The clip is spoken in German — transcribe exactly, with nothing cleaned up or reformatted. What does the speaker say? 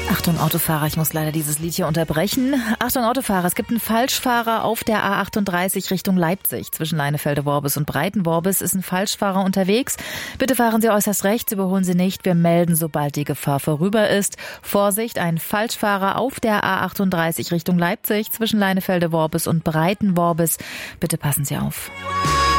Achtung Autofahrer, ich muss leider dieses Lied hier unterbrechen. Achtung Autofahrer, es gibt einen Falschfahrer auf der A achtunddreißig Richtung Leipzig. Zwischen Leinefelde-Worbis und Breiten-Worbis ist ein Falschfahrer unterwegs. Bitte fahren Sie äußerst rechts, überholen Sie nicht. Wir melden, sobald die Gefahr vorüber ist. Vorsicht, ein Falschfahrer auf der A achtunddreißig Richtung Leipzig. Zwischen Leinefelde-Worbis und Breiten-Worbis. Bitte passen Sie auf.